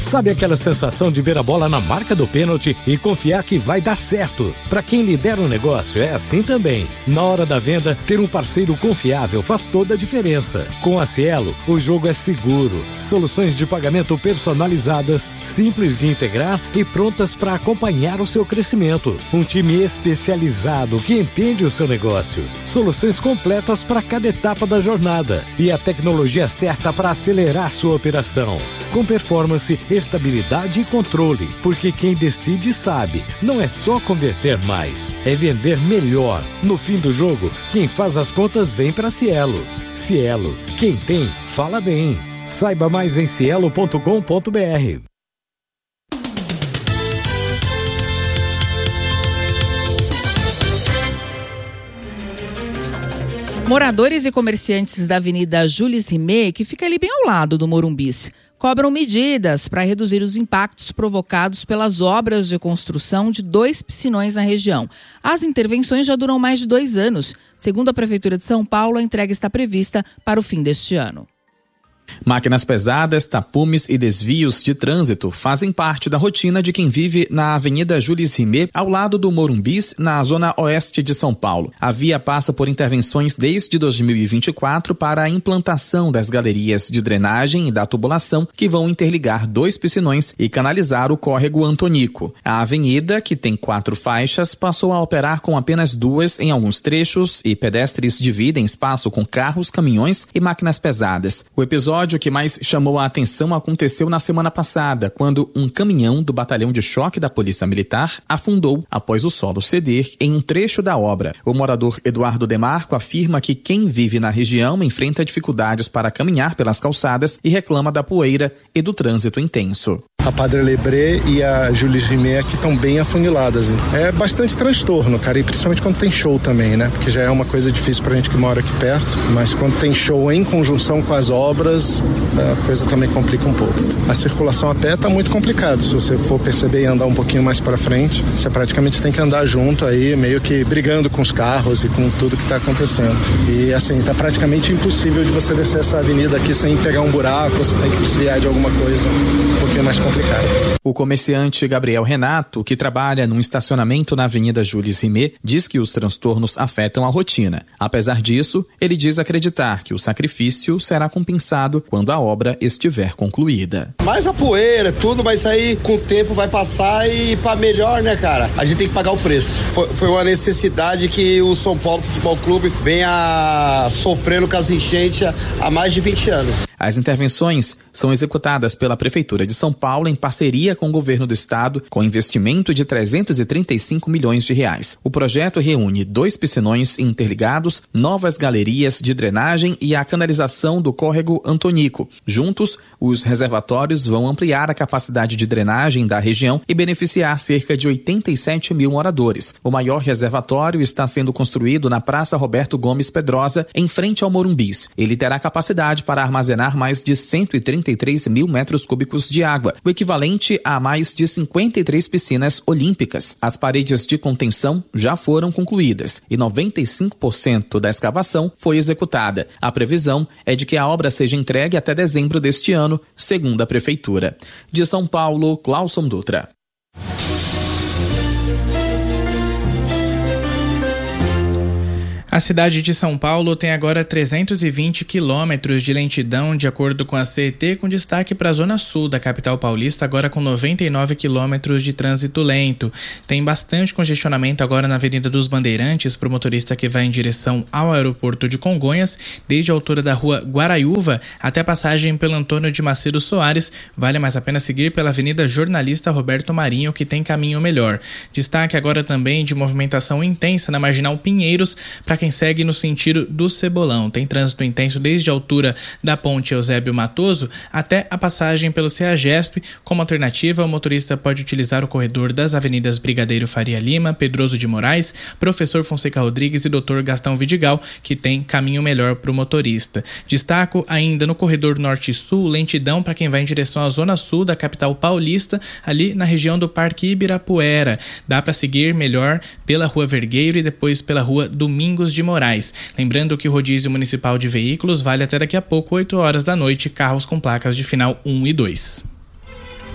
Sabe aquela sensação de ver a bola na marca do pênalti e confiar que vai dar certo? Para quem lidera um negócio, é assim também. Na hora da venda, ter um parceiro confiável faz toda a diferença. Com a Cielo, o jogo é seguro. Soluções de pagamento personalizadas, simples de integrar e prontas para acompanhar o seu crescimento. Um time especializado que entende o seu negócio. Soluções completas para cada etapa da jornada. E a tecnologia certa para acelerar sua operação. Com performance, estabilidade e controle. Porque quem decide sabe. Não é só converter mais, é vender melhor. No fim do jogo, quem faz as contas vem para Cielo. Cielo, quem tem, fala bem. Saiba mais em cielo.com.br. Moradores e comerciantes da Avenida Jules Rimet, que fica ali bem ao lado do Morumbis, cobram medidas para reduzir os impactos provocados pelas obras de construção de 2 piscinões na região. As intervenções já duram mais de 2 anos. Segundo a Prefeitura de São Paulo, a entrega está prevista para o fim deste ano. Máquinas pesadas, tapumes e desvios de trânsito fazem parte da rotina de quem vive na Avenida Jules Rimet, ao lado do Morumbis, na zona oeste de São Paulo. A via passa por intervenções desde 2024 para a implantação das galerias de drenagem e da tubulação que vão interligar 2 piscinões e canalizar o córrego Antonico. A avenida, que tem 4 faixas, passou a operar com apenas 2 em alguns trechos e pedestres dividem espaço com carros, caminhões e máquinas pesadas. O episódio que mais chamou a atenção aconteceu na semana passada, quando um caminhão do batalhão de choque da Polícia Militar afundou após o solo ceder em um trecho da obra. O morador Eduardo Demarco afirma que quem vive na região enfrenta dificuldades para caminhar pelas calçadas e reclama da poeira e do trânsito intenso. A Padre Lebré e a Jules Rimet aqui estão bem afuniladas. É bastante transtorno, cara, e principalmente quando tem show também, né? Porque já é uma coisa difícil pra gente que mora aqui perto, mas quando tem show em conjunção com as obras, a coisa também complica um pouco. A circulação a pé tá muito complicado. Se você for perceber e andar um pouquinho mais pra frente, você praticamente tem que andar junto aí, meio que brigando com os carros e com tudo que tá acontecendo. E assim, tá praticamente impossível de você descer essa avenida aqui sem pegar um buraco, você tem que desviar de alguma coisa um pouquinho mais complicado. O comerciante Gabriel Renato, que trabalha num estacionamento na Avenida Jules Rimet, diz que os transtornos afetam a rotina. Apesar disso, ele diz acreditar que o sacrifício será compensado quando a obra estiver concluída. Mas a poeira, tudo vai sair, com o tempo vai passar e para melhor, né, cara? A gente tem que pagar o preço. Foi uma necessidade que o São Paulo Futebol Clube venha sofrendo com as enchentes há mais de 20 anos. As intervenções são executadas pela Prefeitura de São Paulo em parceria com o governo do estado, com investimento de 335 milhões de reais. O projeto reúne 2 piscinões interligados, novas galerias de drenagem e a canalização do córrego Antonico. Juntos, os reservatórios vão ampliar a capacidade de drenagem da região e beneficiar cerca de 87 mil moradores. O maior reservatório está sendo construído na Praça Roberto Gomes Pedrosa, em frente ao Morumbis. Ele terá capacidade para armazenar mais de 133 mil metros cúbicos de água, o equivalente a mais de 53 piscinas olímpicas. As paredes de contenção já foram concluídas e 95% da escavação foi executada. A previsão é de que a obra seja entregue até dezembro deste ano, segundo a Prefeitura. De São Paulo, Cláuson Dutra. A cidade de São Paulo tem agora 320 quilômetros de lentidão, de acordo com a CET, com destaque para a zona sul da capital paulista, agora com 99 quilômetros de trânsito lento. Tem bastante congestionamento agora na Avenida dos Bandeirantes, para o motorista que vai em direção ao aeroporto de Congonhas, desde a altura da rua Guaraiúva até a passagem pelo Antônio de Macedo Soares. Vale mais a pena seguir pela Avenida Jornalista Roberto Marinho, que tem caminho melhor. Destaque agora também de movimentação intensa na Marginal Pinheiros, para quem segue no sentido do Cebolão. Tem trânsito intenso desde a altura da ponte Eusébio Matoso até a passagem pelo CEAGESP. Como alternativa, o motorista pode utilizar o corredor das avenidas Brigadeiro Faria Lima, Pedroso de Moraes, Professor Fonseca Rodrigues e Dr. Gastão Vidigal, que tem caminho melhor para o motorista. Destaco ainda no corredor norte-sul, lentidão para quem vai em direção à zona sul da capital paulista, ali na região do Parque Ibirapuera. Dá para seguir melhor pela Rua Vergueiro e depois pela Rua Domingos de Moraes. Lembrando que o rodízio municipal de veículos vale até daqui a pouco, 8 horas da noite, carros com placas de final 1 e 2.